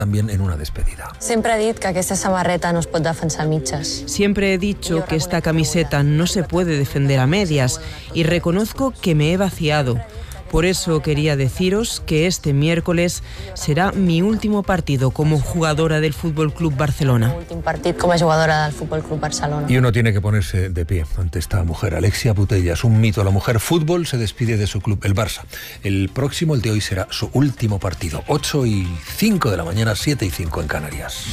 también en una despedida. Siempre he dicho que aquesta samarreta no es pot defensar a mitges. Siempre he dicho que esta camiseta no se puede defender a medias y reconozco que me he vaciado. Por eso quería deciros que este miércoles será mi último partido como jugadora del Fútbol Club Barcelona. Últim partit com a jugadora del Fútbol Club Barcelona. Y uno tiene que ponerse de pie ante esta mujer. Alexia Putellas, un mito. La mujer fútbol se despide de su club, el Barça. El próximo, el de hoy, será su último partido. 8:05 de la mañana, 7:05 en Canarias.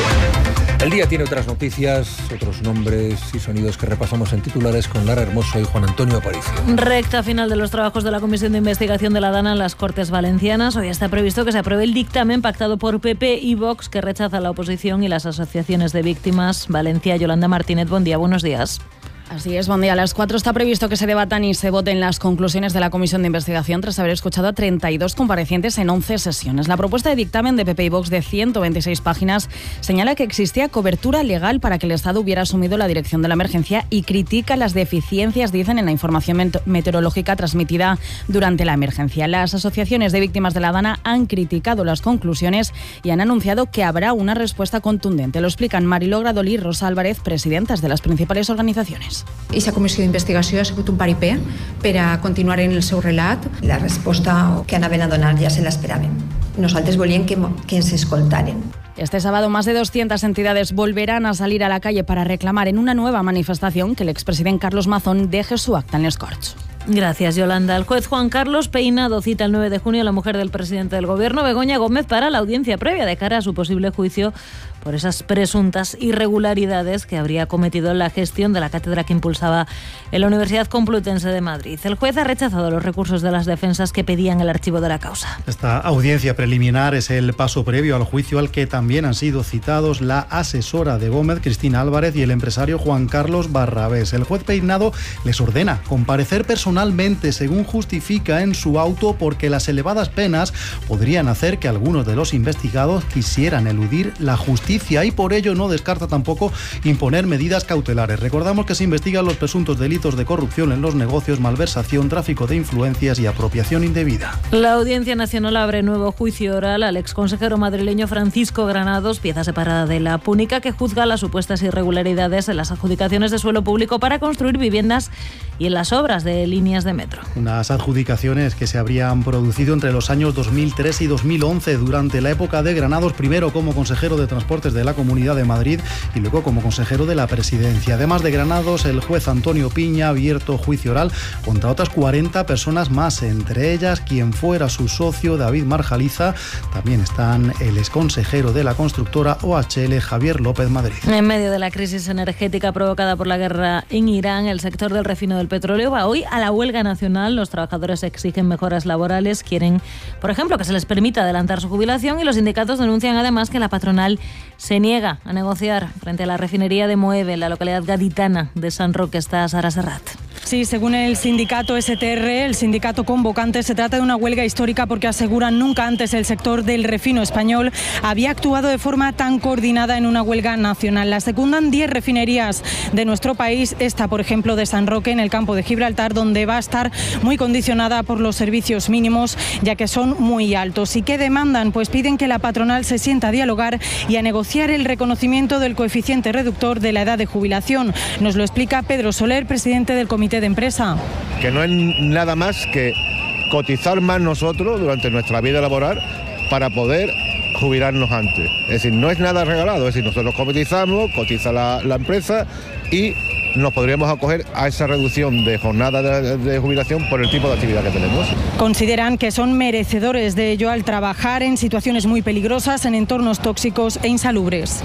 El día tiene otras noticias, otros nombres y sonidos que repasamos en titulares con Lara Hermoso y Juan Antonio Aparicio. Recta final de los trabajos de la Comisión de Investigación de la DANA en las Cortes Valencianas. Hoy está previsto que se apruebe el dictamen pactado por PP y Vox, que rechaza la oposición y las asociaciones de víctimas. Valencia, Yolanda Martínez, buen día, buenos días. Así es, buen día. A las 4 está previsto que se debatan y se voten las conclusiones de la Comisión de Investigación tras haber escuchado a 32 comparecientes en 11 sesiones. La propuesta de dictamen de PP y Vox de 126 páginas señala que existía cobertura legal para que el Estado hubiera asumido la dirección de la emergencia y critica las deficiencias, dicen, en la información meteorológica transmitida durante la emergencia. Las asociaciones de víctimas de la DANA han criticado las conclusiones y han anunciado que habrá una respuesta contundente. Lo explican Mariló Gradol i Rosa Álvarez, presidentas de las principales organizaciones. Aquesta comissió d'investigació ha sigut un paripé per a continuar en el seu relat. La resposta que anaven a donar ja se l'esperaven. Nosaltres volíem que ens escoltaren. Este sábado más de 200 entidades volverán a salir a la calle para reclamar en una nueva manifestación que el expresidente Carlos Mazón deje su acta en les Corts. Gracias, Yolanda. El juez Juan Carlos Peinado cita el 9 de junio a la mujer del presidente del Gobierno, Begoña Gómez, para la audiencia previa de cara a su posible juicio por esas presuntas irregularidades que habría cometido en la gestión de la cátedra que impulsaba en la Universidad Complutense de Madrid. El juez ha rechazado los recursos de las defensas que pedían el archivo de la causa. Esta audiencia preliminar es el paso previo al juicio al que también han sido citados la asesora de Gómez, Cristina Álvarez, y el empresario Juan Carlos Barrabés. El juez Peinado les ordena comparecer personalmente, según justifica en su auto, porque las elevadas penas podrían hacer que algunos de los investigados quisieran eludir la justicia y por ello no descarta tampoco imponer medidas cautelares. Recordamos que se investigan los presuntos delitos de corrupción en los negocios, malversación, tráfico de influencias y apropiación indebida. La Audiencia Nacional abre nuevo juicio oral al exconsejero madrileño Francisco Granados, pieza separada de la Púnica, que juzga las supuestas irregularidades en las adjudicaciones de suelo público para construir viviendas y en las obras de líneas de metro. Unas adjudicaciones que se habrían producido entre los años 2003 y 2011 durante la época de Granados, primero como consejero de Transportes de la Comunidad de Madrid y luego como consejero de la Presidencia. Además de Granados, el juez Antonio Piña ha abierto juicio oral contra otras 40 personas más, entre ellas quien fuera su socio David Marjaliza. También están el exconsejero de la constructora OHL, Javier López Madrid. En medio de la crisis energética provocada por la guerra en Irán, el sector del refino del petróleo va hoy a la huelga nacional. Los trabajadores exigen mejoras laborales, quieren, por ejemplo, que se les permita adelantar su jubilación, y los sindicatos denuncian además que la patronal se niega a negociar frente a la refinería de Moeve, en la localidad gaditana de San Roque. Está Sara Serrat. Sí, según el sindicato STR, el sindicato convocante, se trata de una huelga histórica porque aseguran nunca antes el sector del refino español había actuado de forma tan coordinada en una huelga nacional. La secundan 10 refinerías de nuestro país, esta por ejemplo de San Roque en el campo de Gibraltar, donde va a estar muy condicionada por los servicios mínimos, ya que son muy altos. ¿Y qué demandan? Pues piden que la patronal se sienta a dialogar y a negociar el reconocimiento del coeficiente reductor de la edad de jubilación. Nos lo explica Pedro Soler, presidente del Comité de Empresa. Que no es nada más que cotizar más nosotros durante nuestra vida laboral para poder jubilarnos antes. Es decir, no es nada regalado, es decir, nosotros cotizamos, cotiza la empresa y nos podríamos acoger a esa reducción de jornada de jubilación por el tipo de actividad que tenemos. Consideran que son merecedores de ello al trabajar en situaciones muy peligrosas, en entornos tóxicos e insalubres.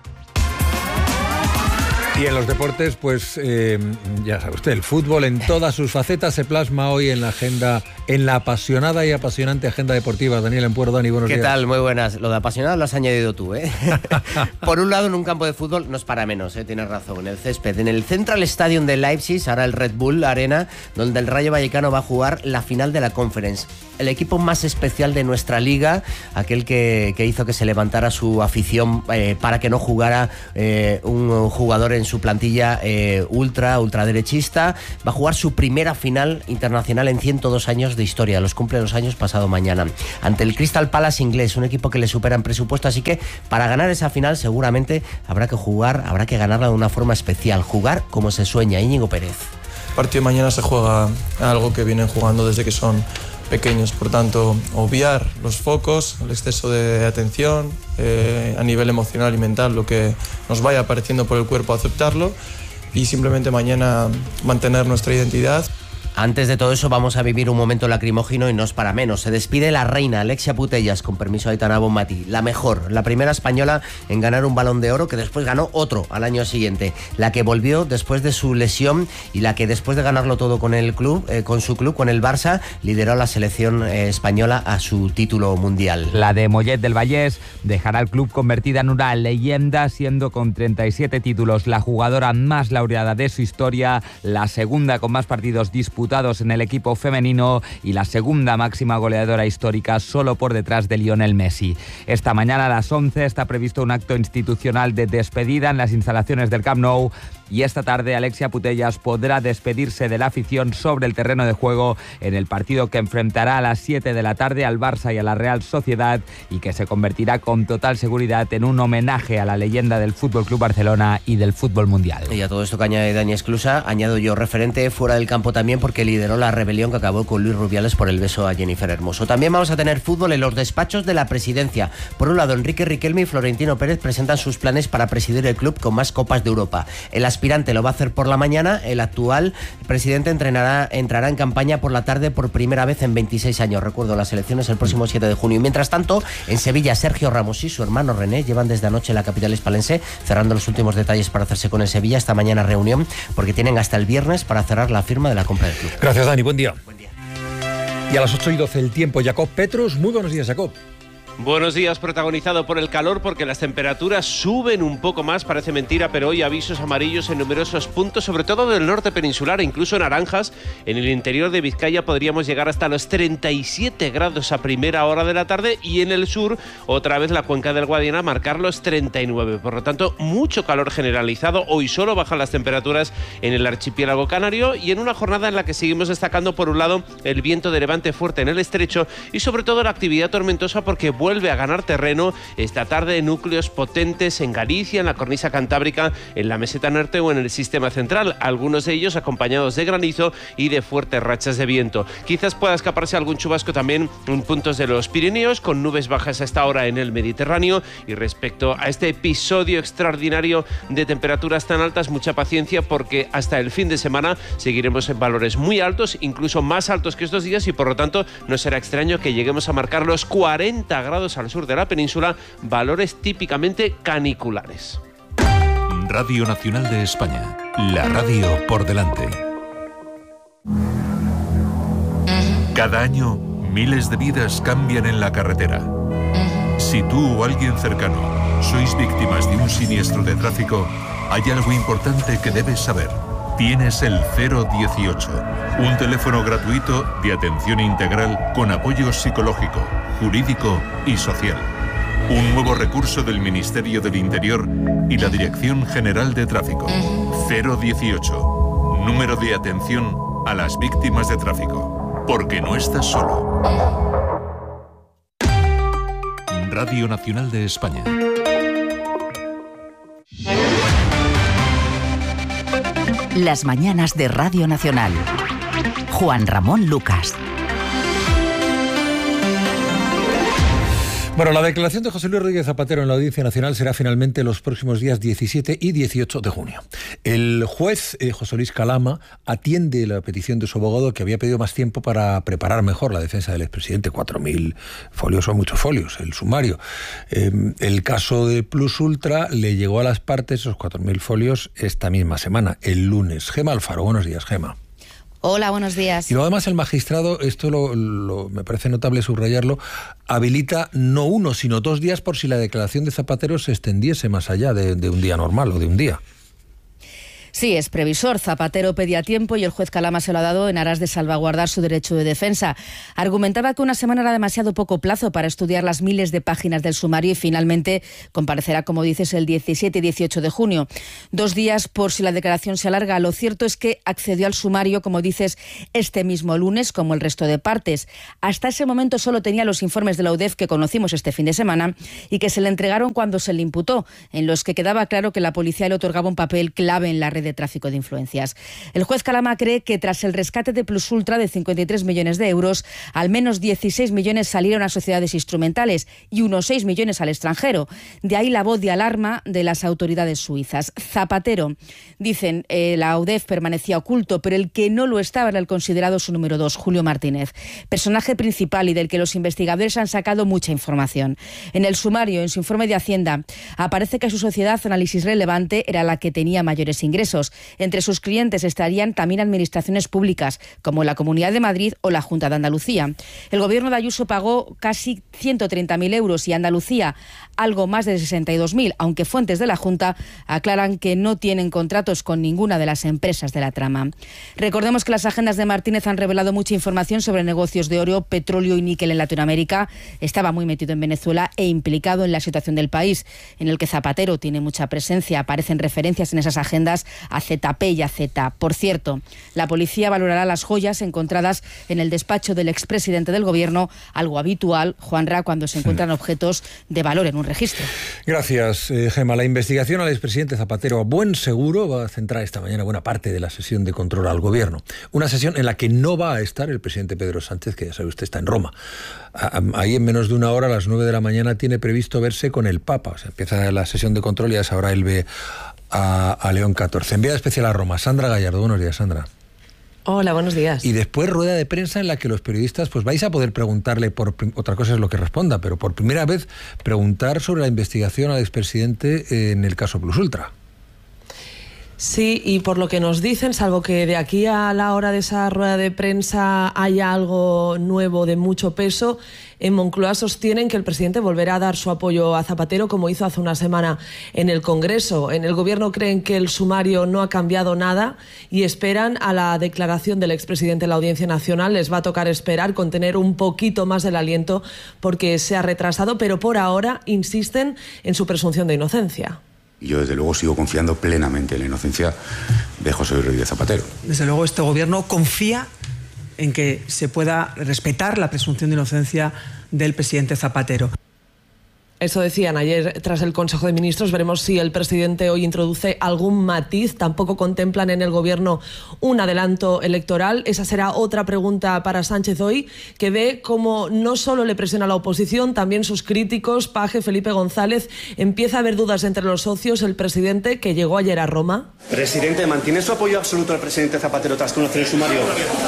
Y en los deportes, pues ya sabe usted, el fútbol en todas sus facetas se plasma hoy en la agenda, en la apasionada y apasionante agenda deportiva. Daniel Empuero, Dani, buenos días. ¿Qué tal? Muy buenas. Lo de apasionada lo has añadido tú, ¿eh? Por un lado, en un campo de fútbol no es para menos, tienes razón, en el césped. En el Central Stadium de Leipzig, ahora el Red Bull Arena, donde el Rayo Vallecano va a jugar la final de la Conference. el equipo más especial de nuestra liga, aquel que hizo que se levantara su afición para que no jugara un jugador en su plantilla ultraderechista. Va a jugar su primera final internacional en 102 años de historia, los cumple los años pasado mañana, ante el Crystal Palace inglés, un equipo que le supera en presupuesto, así que para ganar esa final seguramente habrá que ganarla de una forma especial, jugar como se sueña. Íñigo Pérez. El partido de mañana se juega algo que vienen jugando desde que son pequeños, por tanto, obviar los focos, el exceso de atención a nivel emocional y mental, lo que nos vaya apareciendo por el cuerpo, aceptarlo y simplemente mañana mantener nuestra identidad. Antes de todo eso vamos a vivir un momento lacrimógeno y no es para menos. Se despide la reina Alexia Putellas, con permiso de Aitana Bonmatí, la mejor, la primera española en ganar un Balón de Oro, que después ganó otro al año siguiente, la que volvió después de su lesión y la que después de ganarlo todo con el club, con su club, con el Barça, lideró la selección española a su título mundial. La de Mollet del Vallès dejará el club convertida en una leyenda, siendo con 37 títulos la jugadora más laureada de su historia, la segunda con más partidos disputados en el equipo femenino y la segunda máxima goleadora histórica, solo por detrás de Lionel Messi. Esta mañana a las 11 está previsto un acto institucional de despedida en las instalaciones del Camp Nou, y esta tarde Alexia Putellas podrá despedirse de la afición sobre el terreno de juego en el partido que enfrentará a las 7 de la tarde al Barça y a la Real Sociedad, y que se convertirá con total seguridad en un homenaje a la leyenda del FC Barcelona y del fútbol mundial. Y a todo esto que añade Dani Esclusa, añado yo referente fuera del campo también, porque lideró la rebelión que acabó con Luis Rubiales por el beso a Jennifer Hermoso. También vamos a tener fútbol en los despachos de la presidencia. Por un lado, Enrique Riquelme y Florentino Pérez presentan sus planes para presidir el club con más Copas de Europa. El aspirante lo va a hacer por la mañana, el actual presidente entrará en campaña por la tarde por primera vez en 26 años. Recuerdo, las elecciones el próximo 7 de junio. Mientras tanto, en Sevilla, Sergio Ramos y su hermano René llevan desde anoche en la capital hispalense cerrando los últimos detalles para hacerse con el Sevilla. Esta mañana reunión, porque tienen hasta el viernes para cerrar la firma de la compra del club. Gracias, Dani. Buen día. Buen día. Y a las 8:12 el tiempo, Jacob Petrus. Muy buenos días, Jacob. Buenos días, protagonizado por el calor, porque las temperaturas suben un poco más, parece mentira, pero hoy avisos amarillos en numerosos puntos, sobre todo del norte peninsular e incluso naranjas. En el interior de Vizcaya podríamos llegar hasta los 37 grados a primera hora de la tarde, y en el sur, otra vez la cuenca del Guadiana, marcar los 39. Por lo tanto, mucho calor generalizado. Hoy solo bajan las temperaturas en el archipiélago canario, y en una jornada en la que seguimos destacando, por un lado, el viento de levante fuerte en el estrecho y sobre todo la actividad tormentosa, porque vuelve a ganar terreno esta tarde núcleos potentes en Galicia, en la cornisa cantábrica, en la meseta norte o en el sistema central, algunos de ellos acompañados de granizo y de fuertes rachas de viento. Quizás pueda escaparse algún chubasco también en puntos de los Pirineos, con nubes bajas a esta hora en el Mediterráneo. Y respecto a este episodio extraordinario de temperaturas tan altas, mucha paciencia, porque hasta el fin de semana seguiremos en valores muy altos, incluso más altos que estos días, y por lo tanto no será extraño que lleguemos a marcar los 40 grados al sur de la península, valores típicamente caniculares. Radio Nacional de España, la radio por delante. Cada año, miles de vidas cambian en la carretera. Si tú o alguien cercano sois víctimas de un siniestro de tráfico, hay algo importante que debes saber. Tienes el 018, un teléfono gratuito de atención integral con apoyo psicológico, jurídico y social. Un nuevo recurso del Ministerio del Interior y la Dirección General de Tráfico. 018, número de atención a las víctimas de tráfico. Porque no estás solo. Radio Nacional de España. Las mañanas de Radio Nacional. Juan Ramón Lucas. Bueno, la declaración de José Luis Rodríguez Zapatero en la Audiencia Nacional será finalmente los próximos días 17 y 18 de junio. El juez José Luis Calama atiende la petición de su abogado, que había pedido más tiempo para preparar mejor la defensa del expresidente. 4.000 folios son muchos folios, el sumario. El caso de Plus Ultra le llegó a las partes, esos 4.000 folios, esta misma semana, el lunes. Gema Alfaro, buenos días, Gema. Hola, buenos días. Y luego además el magistrado, esto me parece notable subrayarlo, habilita no 1, sino 2 días por si la declaración de Zapatero se extendiese más allá de un día normal o de un día. Sí, es previsor. Zapatero pedía tiempo y el juez Calama se lo ha dado en aras de salvaguardar su derecho de defensa. Argumentaba que una semana era demasiado poco plazo para estudiar las miles de páginas del sumario y finalmente comparecerá, como dices, el 17 y 18 de junio. 2 días por si la declaración se alarga. Lo cierto es que accedió al sumario, como dices, este mismo lunes, como el resto de partes. Hasta ese momento solo tenía los informes de la UDEF que conocimos este fin de semana y que se le entregaron cuando se le imputó, en los que quedaba claro que la policía le otorgaba un papel clave en la red de tráfico de influencias. El juez Calama cree que tras el rescate de Plus Ultra de 53 millones de euros, al menos 16 millones salieron a sociedades instrumentales y unos 6 millones al extranjero. De ahí la voz de alarma de las autoridades suizas. Zapatero, dicen, la UDEF permanecía oculto, pero el que no lo estaba era el considerado su número 2, Julio Martínez, personaje principal y del que los investigadores han sacado mucha información. En el sumario, en su informe de Hacienda, aparece que su sociedad Análisis Relevante era la que tenía mayores ingresos. Entre sus clientes estarían también administraciones públicas, como la Comunidad de Madrid o la Junta de Andalucía. El gobierno de Ayuso pagó casi 130.000 euros y Andalucía algo más de 62.000, aunque fuentes de la Junta aclaran que no tienen contratos con ninguna de las empresas de la trama. Recordemos que las agendas de Martínez han revelado mucha información sobre negocios de oro, petróleo y níquel en Latinoamérica. Estaba muy metido en Venezuela e implicado en la situación del país, en el que Zapatero tiene mucha presencia. Aparecen referencias en esas agendas a ZP y a Z. Por cierto, la policía valorará las joyas encontradas en el despacho del expresidente del gobierno, algo habitual, Juanra, cuando se encuentran objetos de valor en un registro. Gracias, Gemma. La investigación al expresidente Zapatero a buen seguro va a centrar esta mañana buena parte de la sesión de control al gobierno. Una sesión en la que no va a estar el presidente Pedro Sánchez, que ya sabe usted está en Roma. Ahí en menos de una hora, a las 9 de la mañana, tiene previsto verse con el Papa. O sea, empieza la sesión de control y a esa hora él ve a León XIV. Enviada especial a Roma, Sandra Gallardo. Buenos días, Sandra. Hola, buenos días. Y después rueda de prensa en la que los periodistas pues vais a poder preguntarle, otra cosa es lo que responda, pero por primera vez preguntar sobre la investigación al expresidente en el caso Plus Ultra. Sí, y por lo que nos dicen, salvo que de aquí a la hora de esa rueda de prensa haya algo nuevo de mucho peso, en Moncloa sostienen que el presidente volverá a dar su apoyo a Zapatero, como hizo hace una semana en el Congreso. En el Gobierno creen que el sumario no ha cambiado nada y esperan a la declaración del expresidente en la Audiencia Nacional. Les va a tocar esperar, contener un poquito más el aliento porque se ha retrasado, pero por ahora insisten en su presunción de inocencia. Yo, desde luego, sigo confiando plenamente en la inocencia de José Luis Rodríguez Zapatero. Desde luego, este Gobierno confía en que se pueda respetar la presunción de inocencia del presidente Zapatero. Eso decían ayer tras el Consejo de Ministros. Veremos si el presidente hoy introduce algún matiz. Tampoco contemplan en el Gobierno un adelanto electoral. Esa será otra pregunta para Sánchez hoy, que ve cómo no solo le presiona la oposición, también sus críticos, Paje, Felipe González. Empieza a haber dudas entre los socios. El presidente, que llegó ayer a Roma. Presidente, ¿mantiene su apoyo absoluto al presidente Zapatero tras conocer el sumario?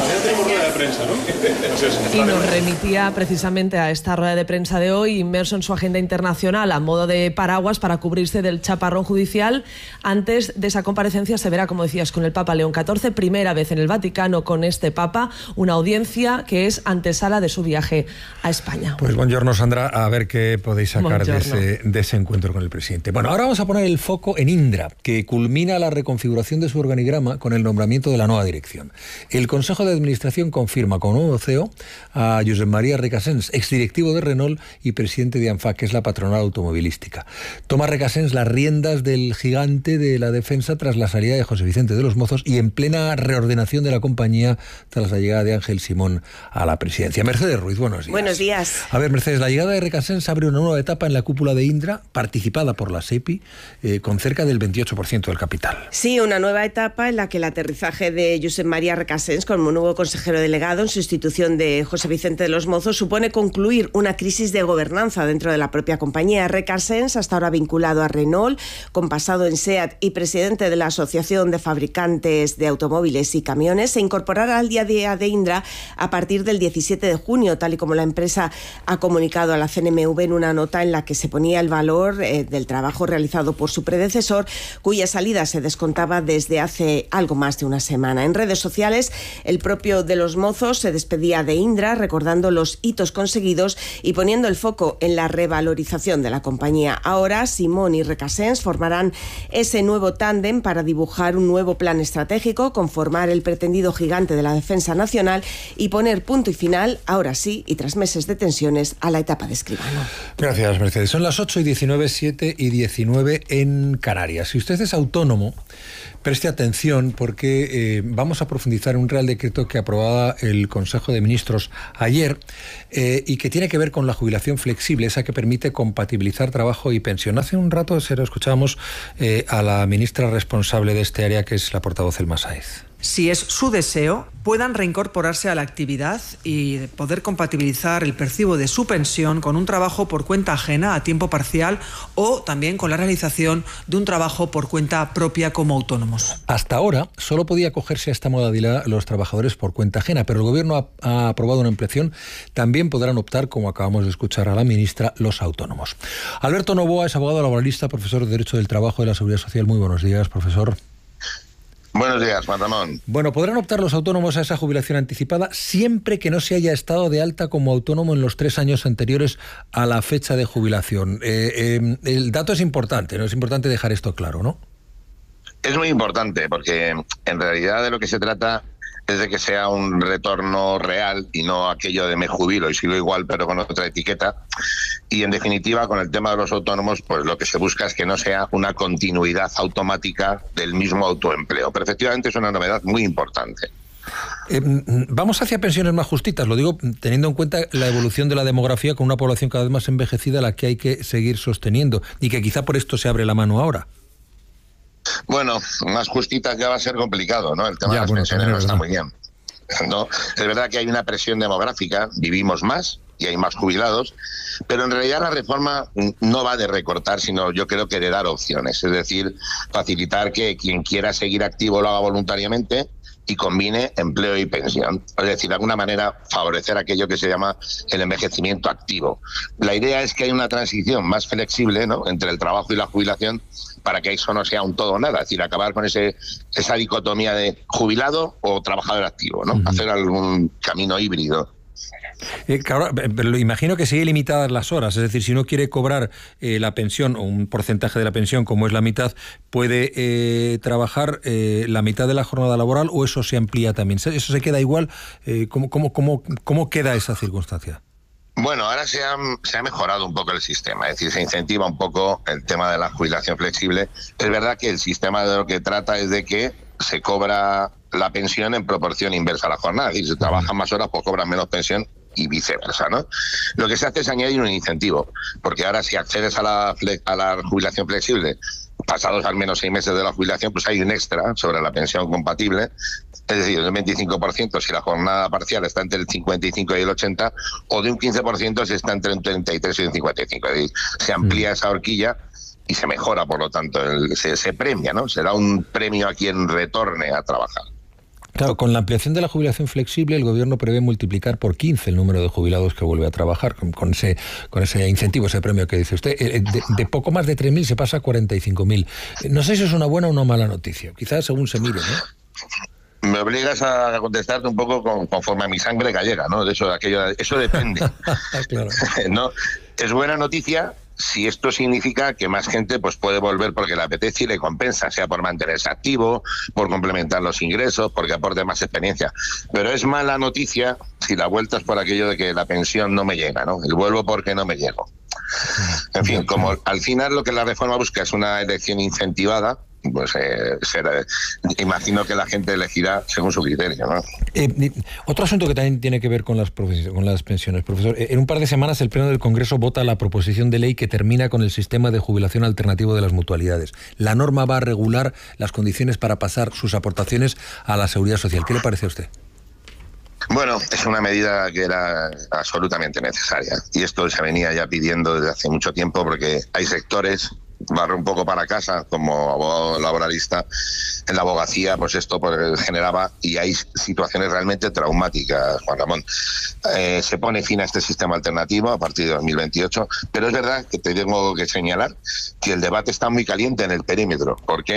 Y nos remitía precisamente a esta rueda de prensa de hoy, inmerso en su agenda internacional a modo de paraguas para cubrirse del chaparrón judicial. Antes de esa comparecencia se verá, como decías, con el Papa León XIV, primera vez en el Vaticano con este Papa, una audiencia que es antesala de su viaje a España. Pues buongiorno, Sandra, a ver qué podéis sacar de ese encuentro con el presidente. Bueno, ahora vamos a poner el foco en Indra, que culmina la reconfiguración de su organigrama con el nombramiento de la nueva dirección. El Consejo de Administración confirma como nuevo CEO a Josep María Recasens, exdirectivo de Renault y presidente de ANFA, que es la patronal automovilística. Toma Recasens las riendas del gigante de la defensa tras la salida de José Vicente de los Mozos y en plena reordenación de la compañía tras la llegada de Ángel Simón a la presidencia. Mercedes Ruiz, buenos días. Buenos días. A ver, Mercedes, la llegada de Recasens abre una nueva etapa en la cúpula de Indra, participada por la SEPI, con cerca del 28% del capital. Sí, una nueva etapa en la que el aterrizaje de Josep María Recasens como nuevo consejero delegado en sustitución de José Vicente de los Mozos supone concluir una crisis de gobernanza dentro de la propia compañía. Recasens, hasta ahora vinculado a Renault, con pasado en SEAT y presidente de la Asociación de Fabricantes de Automóviles y Camiones, se incorporará al día a día de Indra a partir del 17 de junio, tal y como la empresa ha comunicado a la CNMV en una nota en la que se ponía el valor del trabajo realizado por su predecesor, cuya salida se descontaba desde hace algo más de una semana. En redes sociales, el propio de los Mozos se despedía de Indra, recordando los hitos conseguidos y poniendo el foco en la revalorización privatización de la compañía. Ahora Simón y Recasens formarán ese nuevo tándem para dibujar un nuevo plan estratégico, conformar el pretendido gigante de la defensa nacional y poner punto y final, ahora sí, y tras meses de tensiones, a la etapa de Escribano. Gracias, Mercedes. Son las 8:19, 7:19 en Canarias. Si usted es autónomo, preste atención porque vamos a profundizar en un Real Decreto que aprobaba el Consejo de Ministros ayer y que tiene que ver con la jubilación flexible, esa que permite compatibilizar trabajo y pensión. Hace un rato escuchábamos a la ministra responsable de este área, que es la portavoz Elma Sáez. Si es su deseo, puedan reincorporarse a la actividad y poder compatibilizar el percibo de su pensión con un trabajo por cuenta ajena a tiempo parcial o también con la realización de un trabajo por cuenta propia como autónomos. Hasta ahora solo podía acogerse a esta modalidad los trabajadores por cuenta ajena, pero el Gobierno ha aprobado una ampliación. También podrán optar, como acabamos de escuchar a la ministra, los autónomos. Alberto Novoa es abogado laboralista, profesor de Derecho del Trabajo y de la Seguridad Social. Muy buenos días, profesor. Buenos días, Juan Ramón. Bueno, podrán optar los autónomos a esa jubilación anticipada siempre que no se haya estado de alta como autónomo en los 3 años anteriores a la fecha de jubilación. El dato es importante, ¿no? Es importante dejar esto claro, ¿no? Es muy importante porque en realidad de lo que se trata es de que sea un retorno real y no aquello de me jubilo y sigo igual pero con otra etiqueta. Y en definitiva, con el tema de los autónomos, pues lo que se busca es que no sea una continuidad automática del mismo autoempleo. Pero efectivamente es una novedad muy importante. Vamos hacia pensiones más justitas, lo digo teniendo en cuenta la evolución de la demografía con una población cada vez más envejecida a la que hay que seguir sosteniendo y que quizá por esto se abre la mano ahora. Bueno, más justitas ya va a ser complicado, ¿no? El tema de las pensiones no está muy bien, ¿no? Es verdad que hay una presión demográfica, vivimos más y hay más jubilados, pero en realidad la reforma no va de recortar, sino yo creo que de dar opciones, es decir, facilitar que quien quiera seguir activo lo haga voluntariamente y combine empleo y pensión. Es decir, de alguna manera favorecer aquello que se llama el envejecimiento activo. La idea es que haya una transición más flexible, ¿no?, entre el trabajo y la jubilación, para que eso no sea un todo o nada, es decir, acabar con esa dicotomía de jubilado o trabajador activo, ¿no? Hacer algún camino híbrido. Claro, pero imagino que sigue limitadas las horas, es decir, si uno quiere cobrar la pensión o un porcentaje de la pensión como es la mitad, puede trabajar la mitad de la jornada laboral o eso se amplía también. ¿Eso se queda igual? ¿Cómo queda esa circunstancia? Bueno, ahora se ha mejorado un poco el sistema, es decir, se incentiva un poco el tema de la jubilación flexible. Es verdad que el sistema de lo que trata es de que se cobra la pensión en proporción inversa a la jornada, es decir, si trabajan más horas pues cobran menos pensión y viceversa, ¿no? Lo que se hace es añadir un incentivo, porque ahora si accedes a la jubilación flexible pasados al menos 6 meses de la jubilación, pues hay un extra sobre la pensión compatible, es decir, del 25% si la jornada parcial está entre el 55 y el 80, o de un 15% si está entre el 33 y el 55, es decir, se amplía esa horquilla y se mejora, por lo tanto, se premia, ¿no? Se da un premio a quien retorne a trabajar. Claro, con la ampliación de la jubilación flexible, el Gobierno prevé multiplicar por 15 el número de jubilados que vuelve a trabajar, con ese incentivo, ese premio que dice usted. De poco más de 3.000 se pasa a 45.000. No sé si es una buena o una mala noticia, quizás según se mire, ¿no? Me obligas a contestarte un poco conforme a mi sangre gallega, ¿no? De eso depende. Claro. ¿No? Es buena noticia si esto significa que más gente pues puede volver porque le apetece y le compensa, sea por mantenerse activo, por complementar los ingresos, porque aporte más experiencia. Pero es mala noticia si la vuelta es por aquello de que la pensión no me llega, ¿no? El vuelvo porque no me llego. En fin, como al final lo que la reforma busca es una elección incentivada, pues imagino que la gente elegirá según su criterio, ¿no? Otro asunto que también tiene que ver con las pensiones, profesor. En un par de semanas el Pleno del Congreso vota la proposición de ley que termina con el sistema de jubilación alternativo de las mutualidades. La norma va a regular las condiciones para pasar sus aportaciones a la Seguridad Social. ¿Qué le parece a usted? Bueno, es una medida que era absolutamente necesaria y esto se venía ya pidiendo desde hace mucho tiempo porque hay sectores, barro un poco para casa como abogado laboralista, en la abogacía pues esto generaba, y hay situaciones realmente traumáticas, Juan Ramón. Se pone fin a este sistema alternativo a partir de 2028, pero es verdad que te tengo que señalar que el debate está muy caliente en el perímetro, porque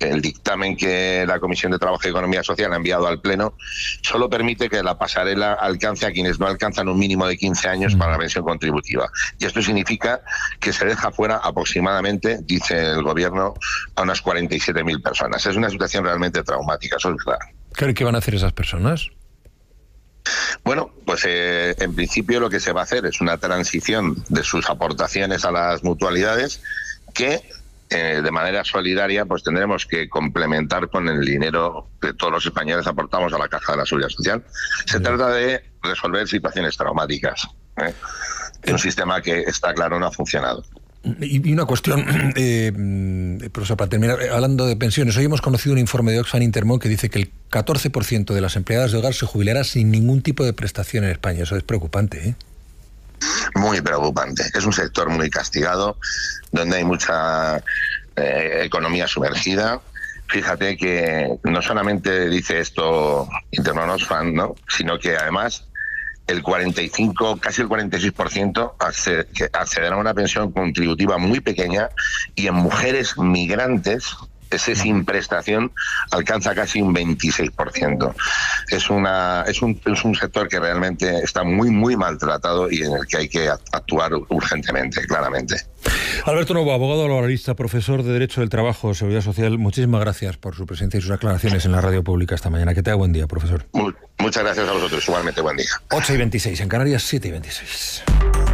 el dictamen que la Comisión de Trabajo y Economía Social ha enviado al Pleno solo permite que la pasarela alcance a quienes no alcanzan un mínimo de 15 años para la pensión contributiva. Y esto significa que se deja fuera aproximadamente, dice el Gobierno, a unas 47.000 personas. Es una situación realmente traumática, eso es verdad. ¿Qué van a hacer esas personas? Bueno, pues en principio lo que se va a hacer es una transición de sus aportaciones a las mutualidades que de manera solidaria pues tendremos que complementar con el dinero que todos los españoles aportamos a la Caja de la Seguridad Social. Se trata de resolver situaciones traumáticas, un sistema que está claro no ha funcionado. Y una cuestión, profesor, para terminar, hablando de pensiones, hoy hemos conocido un informe de Oxfam Intermón que dice que el 14% de las empleadas de hogar se jubilará sin ningún tipo de prestación en España. Eso es preocupante, ¿eh? Muy preocupante. Es un sector muy castigado, donde hay mucha economía sumergida. Fíjate que no solamente dice esto Intermón Oxfam, ¿no?, sino que además el 45, casi el 46% accederá a una pensión contributiva muy pequeña, y en mujeres migrantes ese sin prestación alcanza casi un 26%. Es un sector que realmente está muy, muy maltratado y en el que hay que actuar urgentemente, claramente. Alberto Novo, abogado laboralista, profesor de Derecho del Trabajo, Seguridad Social, muchísimas gracias por su presencia y sus aclaraciones en la radio pública esta mañana. Que tenga buen día, profesor. Muchas gracias a vosotros, igualmente buen día. 8:26, en Canarias 7:26.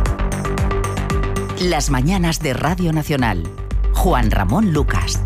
Las mañanas de Radio Nacional. Juan Ramón Lucas.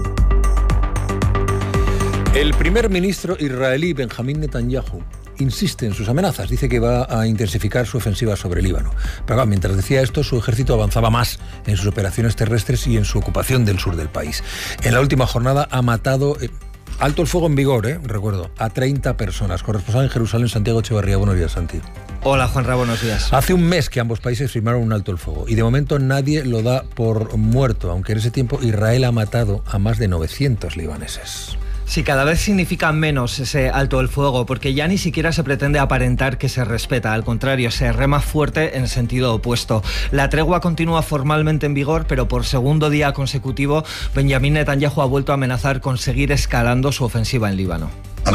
El primer ministro israelí Benjamín Netanyahu insiste en sus amenazas. Dice que va a intensificar su ofensiva sobre el Líbano. Pero mientras decía esto, su ejército avanzaba más en sus operaciones terrestres y en su ocupación del sur del país. En la última jornada ha matado, alto el fuego en vigor, recuerdo, a 30 personas. Corresponsal en Jerusalén, Santiago Echevarría. Buenos días, Santi. Hola, Juanra, buenos días. Hace un mes que ambos países firmaron un alto el fuego y de momento nadie lo da por muerto, aunque en ese tiempo Israel ha matado a más de 900 libaneses. Sí, cada vez significa menos ese alto el fuego, porque ya ni siquiera se pretende aparentar que se respeta. Al contrario, se rema fuerte en sentido opuesto. La tregua continúa formalmente en vigor, pero por segundo día consecutivo, Benjamín Netanyahu ha vuelto a amenazar con seguir escalando su ofensiva en Líbano.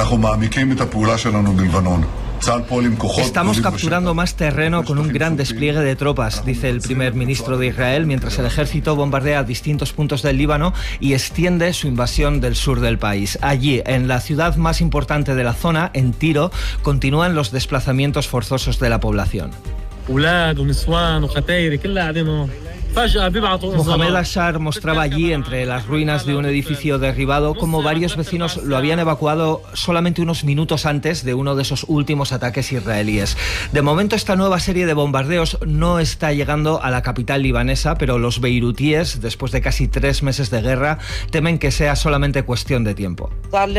Estamos capturando más terreno con un gran despliegue de tropas, dice el primer ministro de Israel, mientras el ejército bombardea distintos puntos del Líbano y extiende su invasión del sur del país. Allí, en la ciudad más importante de la zona, en Tiro, continúan los desplazamientos forzosos de la población. Mohamed Ashar mostraba allí, entre las ruinas de un edificio derribado, cómo varios vecinos lo habían evacuado solamente unos minutos antes de uno de esos últimos ataques israelíes. De momento, esta nueva serie de bombardeos no está llegando a la capital libanesa, pero los beirutíes, después de casi 3 meses de guerra, temen que sea solamente cuestión de tiempo. Porque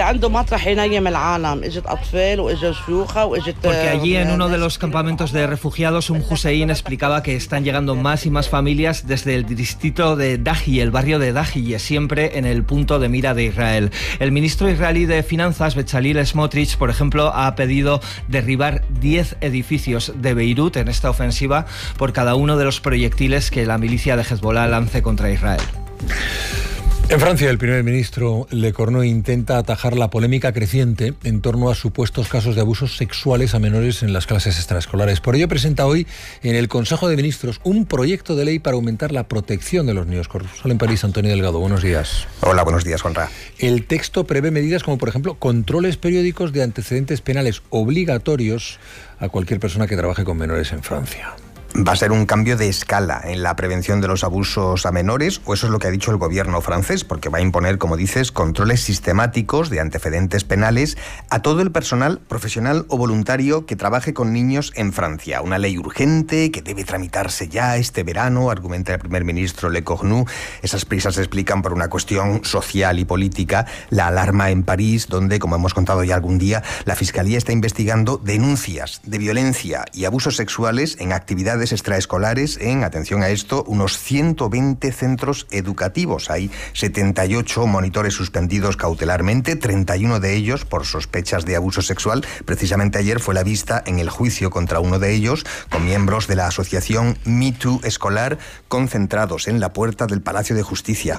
allí, en uno de los campamentos de refugiados, un Hussein explicaba que están llegando más y más familias desde el distrito de Dahi, el barrio de Dahi, siempre en el punto de mira de Israel. El ministro israelí de Finanzas, Bezalel Smotrich, por ejemplo, ha pedido derribar 10 edificios de Beirut en esta ofensiva por cada uno de los proyectiles que la milicia de Hezbollah lance contra Israel. En Francia, el primer ministro Le Cornu intenta atajar la polémica creciente en torno a supuestos casos de abusos sexuales a menores en las clases extraescolares. Por ello presenta hoy en el Consejo de Ministros un proyecto de ley para aumentar la protección de los niños. Corresponsal en París, Antonio Delgado. Buenos días. Hola, buenos días, Juanra. El texto prevé medidas como, por ejemplo, controles periódicos de antecedentes penales obligatorios a cualquier persona que trabaje con menores en Francia. Va a ser un cambio de escala en la prevención de los abusos a menores, o eso es lo que ha dicho el gobierno francés, porque va a imponer, como dices, controles sistemáticos de antecedentes penales a todo el personal profesional o voluntario que trabaje con niños en Francia. Una ley urgente que debe tramitarse ya este verano, argumenta el primer ministro Le Cornu. Esas prisas se explican por una cuestión social y política, la alarma en París, donde, como hemos contado ya algún día, la Fiscalía está investigando denuncias de violencia y abusos sexuales en actividades actividades extraescolares en, atención a esto, unos 120 centros educativos. Hay 78 monitores suspendidos cautelarmente, 31 de ellos por sospechas de abuso sexual. Precisamente ayer fue la vista en el juicio contra uno de ellos, con miembros de la asociación Me Too Escolar concentrados en la puerta del Palacio de Justicia,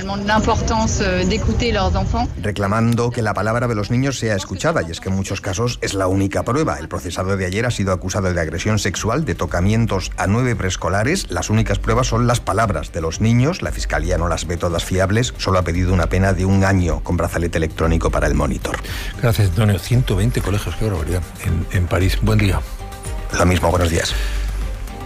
reclamando que la palabra de los niños sea escuchada, y es que en muchos casos es la única prueba. El procesado de ayer ha sido acusado de agresión sexual, de tocamientos a 9 preescolares. Las únicas pruebas son las palabras de los niños. La Fiscalía no las ve todas fiables. Solo ha pedido una pena de 1 año con brazalete electrónico para el monitor. Gracias, Antonio. 120 colegios, qué barbaridad, en París. Buen día. Lo mismo, buenos días.